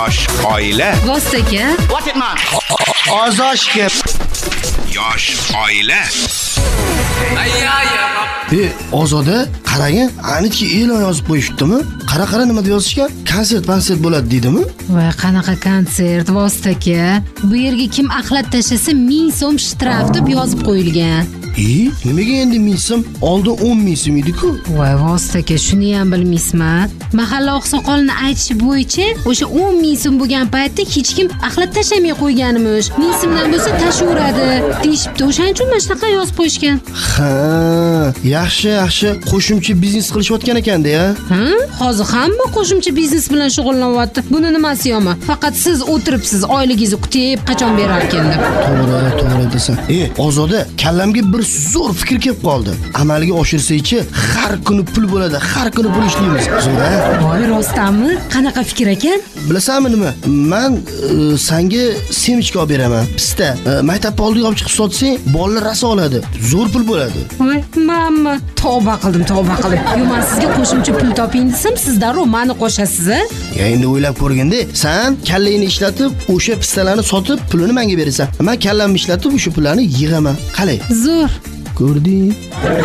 Yosh oila. Vostaka. What it man? Ozoshga. Yosh oila. Ozoda, qarang, anichi e'lon yozib qo'yishibdimi? Qara nima deb yozishgan? Konsert bo'ladi deydimi? Voy, qanaqa konsert, Vostaka. Bu yerga kim axlat tashlasa 1000 so'm shtraf deb yozib qo'yilgan. Nimaga endi 1000 so'm? Oldin 10 so'm edi-ku. Voy, Vostaka, shuni ham bilmaysizmi? Mahalla oqsoqolining aytishi bo'yicha, o'sha 10 so'm bo'lgan paytda hech kim axlat tashlamay qo'yganimish. 1000 so'mdan bo'lsa tashaveradi, deyshibdi. O'shaning uchun mana shunaqa yozib qo'yishgan. Ha, yaxshi, qo'shimcha biznes qilishayotgan ekanda-ya. Hozir hamma qo'shimcha biznes bilan shug'ullanyapti. Buni nimasi yomon? Faqat siz o'tiribsiz, oyligingizni kutib, qachon berar ekan deb. To'g'ri desan. Ozoda, kallamga bir zo'r fikr kelib qoldi. Amalga oshirsa-chi, har kuni pul bo'ladi, har kuni pul ishlaymiz. Zo'r-a? Voy, rostdanmi? Qanaqa fikr ekan? Bilasanmi nima? Men senga semichka olib beraman. Pista. Maktabga oldiga olib chiqib sotsang, bolalar rosa oladi. Zo'r pul bo'ladi. Voy, mamma, tavba qildim. Yo, men sizga qo'shimcha pul toping desam, siz darrov meni qo'shasiz-a? Ya endi o'ylab ko'rganda, sen kallangni ishlatib, o'sha pistalarni sotib, pulini menga berasan. Men kallamni ishlatib, o'sha pullarni yig'aman. Qalay? Zo'r. Ko'rding?